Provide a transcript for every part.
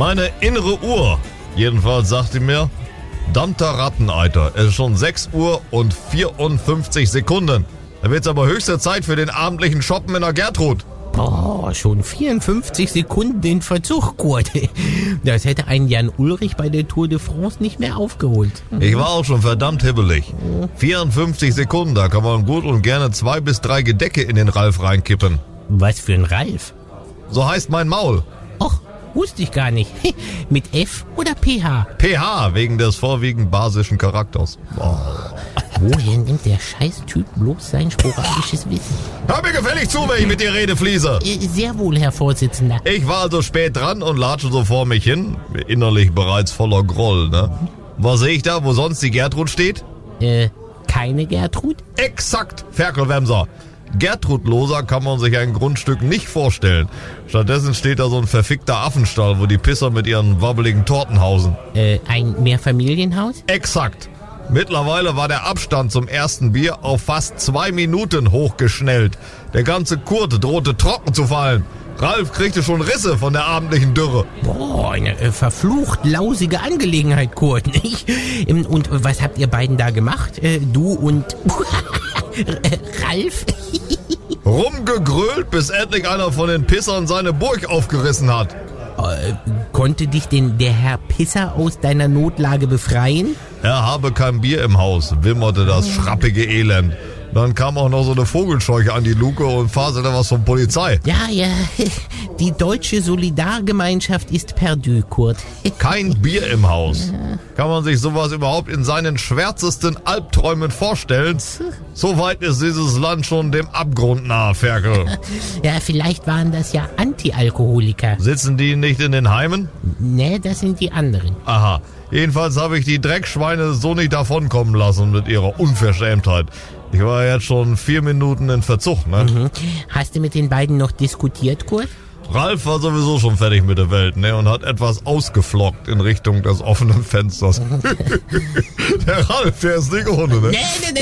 Meine innere Uhr, jedenfalls sagte mir, verdammter Ratteneiter, es ist schon 6 Uhr und 54 Sekunden. Da wird's aber höchste Zeit für den abendlichen Shoppen in der Gertrud. Boah, schon 54 Sekunden in Verzug, Kurt. Das hätte einen Jan Ullrich bei der Tour de France nicht mehr aufgeholt. Ich war auch schon verdammt hibbelig. 54 Sekunden, da kann man gut und gerne 2 bis 3 Gedecke in den Ralf reinkippen. Was für ein Ralf? So heißt mein Maul. Och, wusste ich gar nicht. Mit F oder PH? PH, wegen des vorwiegend basischen Charakters. Boah. Woher nimmt der Scheißtyp bloß sein sporadisches Wissen? Hör mir gefällig zu, wenn ich mit dir rede, Fliese. Sehr wohl, Herr Vorsitzender. Ich war also spät dran und latsche so vor mich hin, innerlich bereits voller Groll, ne? Was sehe ich da, wo sonst die Gertrud steht? Keine Gertrud? Exakt, Ferkelwemser. Gertrudloser kann man sich ein Grundstück nicht vorstellen. Stattdessen steht da so ein verfickter Affenstall, wo die Pisser mit ihren wabbeligen Torten hausen. Ein Mehrfamilienhaus? Exakt. Mittlerweile war der Abstand zum ersten Bier auf fast 2 Minuten hochgeschnellt. Der ganze Kurt drohte trocken zu fallen. Ralf kriegte schon Risse von der abendlichen Dürre. Boah, eine verflucht lausige Angelegenheit, Kurt, nicht? Und was habt ihr beiden da gemacht? Du und Ralf? Rumgegrölt, bis endlich einer von den Pissern seine Burg aufgerissen hat. Konnte dich denn der Herr Pisser aus deiner Notlage befreien? Er habe kein Bier im Haus, wimmerte das schrappige Elend. Dann kam auch noch so eine Vogelscheuche an die Luke und faselte was von Polizei. Ja, die deutsche Solidargemeinschaft ist perdu, Kurt. Kein Bier im Haus. Kann man sich sowas überhaupt in seinen schwärzesten Albträumen vorstellen? So weit ist dieses Land schon dem Abgrund nahe, Ferkel. Ja, vielleicht waren das ja Anti-Alkoholiker. Sitzen die nicht in den Heimen? Nee, das sind die anderen. Aha. Jedenfalls habe ich die Dreckschweine so nicht davonkommen lassen mit ihrer Unverschämtheit. Ich war jetzt schon 4 Minuten in Verzug, ne? Mhm. Hast du mit den beiden noch diskutiert, Kurt? Ralf war sowieso schon fertig mit der Welt, ne? Und hat etwas ausgeflockt in Richtung des offenen Fensters. Der Ralf, der ist nicht ohne, ne?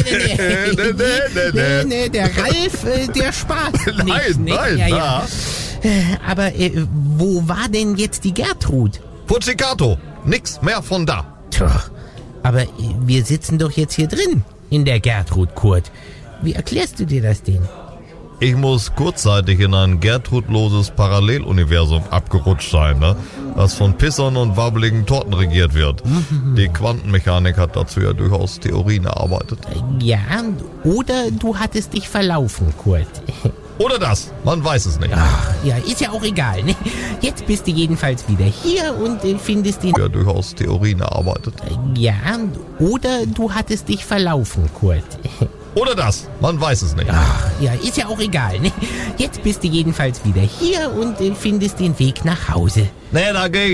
Nee, der Ralf, der Spaß nicht. Nein, ja. Aber wo war denn jetzt die Gertrud? Puzzicato, nix mehr von da. Tja, aber wir sitzen doch jetzt hier drin, in der Gertrud, Kurt. Wie erklärst du dir das denn? Ich muss kurzzeitig in ein gertrudloses Paralleluniversum abgerutscht sein, ne? Das von Pissern und wabbeligen Torten regiert wird. Die Quantenmechanik hat dazu ja durchaus Theorien erarbeitet. Ja, oder du hattest dich verlaufen, Kurt. Oder das, man weiß es nicht. Ach, ja, ist ja auch egal, ne? Jetzt bist du jedenfalls wieder hier und findest den... Ja, durchaus Theorien erarbeitet. Ja, oder du hattest dich verlaufen, Kurt. Oder das, man weiß es nicht. Ach, ja, ist ja auch egal, ne? Jetzt bist du jedenfalls wieder hier und findest den Weg nach Hause. Nee, da geh ich